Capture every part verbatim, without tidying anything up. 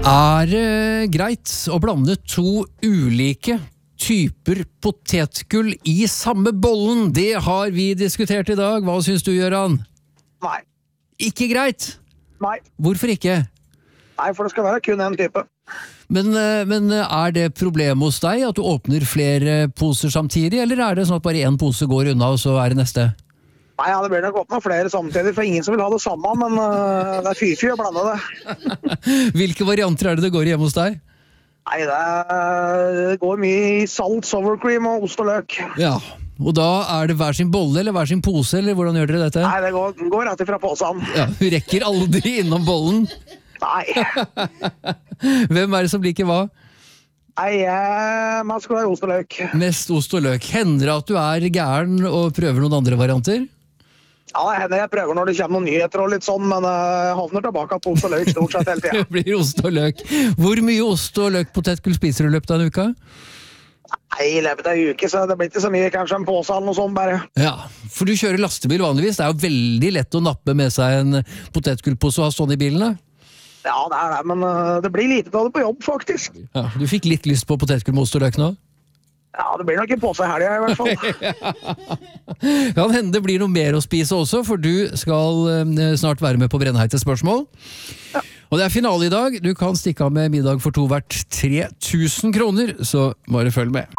Er det greit å blande to ulike typer potetgull i samme bollen? Det har vi diskutert i dag. Hva synes du, Gøran? Nei. Ikke greit? Nei. Hvorfor ikke? Nei, for det skal være kun en type. Men, men er det problem hos deg at du åpner flere poser samtidig, eller er det sånn at bare en pose går unna, og så er det neste? Nei, ja, det blir nok åpnet flere samtidig, for ingen som vil ha det samme, men uh, det er fy-fy å blande det. Hvilke varianter er det det går hjemme hos deg? Nei, det, er, det går mye i salt, sour cream og ost og løk. Ja, og da er det hver sin bolle, eller hver sin pose, eller hvordan gjør dere dette? Nei, det går, går rett ifra posen. Ja, du rekker aldri innom bollen. Nei. Hvem er det som liker hva? Nei, eh, man skal ha ost og løk. Mest ost og løk. Hender det at du er gæren og prøver noen andre varianter? Ja, det hender jeg prøver når det kommer noen nyheter og litt sånn, men jeg havner tilbake på ost og løk stort sett hele tiden. Det blir ost og løk. Hvor mye ost og løk potetgull spiser du i løpet av en uke? Nei, i løpet av en uke, så det blir ikke så mye, kanskje en påse eller noe sånt bare. Ja, for du kjører lastebil vanligvis. Det er jo veldig lett å nappe med seg en potetgullpose og ha sånn i bilen da. Ja, det er det, men uh, det blir lite av det på jobb, faktisk. Ja, du fikk litt lyst på potetgull med ost og løk nå? Ja, det blir nok en påse her, i hvert fall. Kan hende det blir noe mer å spise også, for du skal uh, snart være med på brennheite spørsmål. Ja. Og det er finale i dag. Du kan stikke av med middag for to verdt tre tusen kroner, så bare følg med.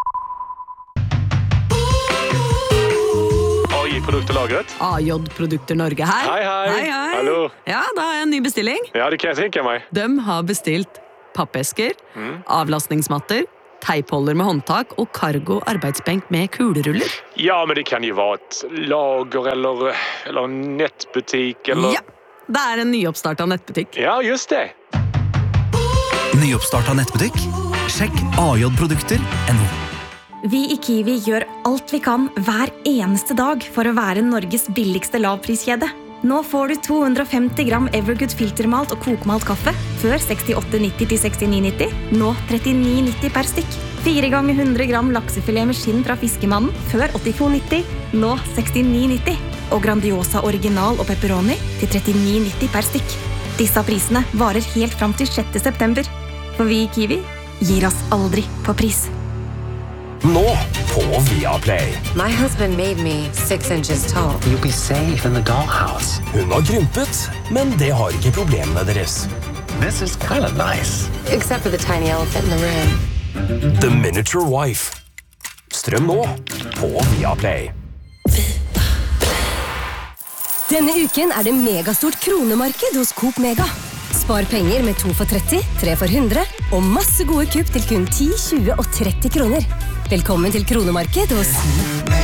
Produkterlagret. A J Produkter Norge her. Hei, hei. Hei, hei. Hallo. Ja, da har jeg en ny bestilling. Ja, det kan jeg tenke meg. De har bestilt pappesker, mm. avlastningsmatter, teipholder med håndtak og cargo arbeidsbenk med kuleruller. Ja, men det kan jo være et lager eller, eller nettbutikk eller... Ja, det er en nyoppstartet nettbutikk. Ja, just det. Nyoppstartet nettbutikk? Sjekk A J Produkter punktum no. Vi i Kiwi gjør alt vi kan hver eneste dag for å være Norges billigste lavpriskjede. Nå får du to hundre og femti gram Evergood filtermalt og kokmalt kaffe før sekstiåtte nitti til sekstini nitti, nå trettini nitti per stykk. Fire ganger hundre gram laksefilet med skinn fra Fiskemannen før åttito nitti, nå sekstini nitti. Og Grandiosa original og pepperoni til trettini nitti per stykk. Disse prisene varer helt fram til sjette september. For vi i Kiwi gir oss aldri på pris. Nå på Viaplay. My husband made me six inches tall. You'll be safe in the dollhouse. Hun har krympet, men det har ikke problemene deres. This is kind of nice. Except for the tiny elephant in the room. The Miniature Wife. Strøm nå på Viaplay. Denne uken er det megastort kronemarked hos Coop Mega. Spar penger med to for tretti, tre for hundre, og masse gode kupp til kun ti, tjue og tretti kroner. Velkommen til kronemarked hos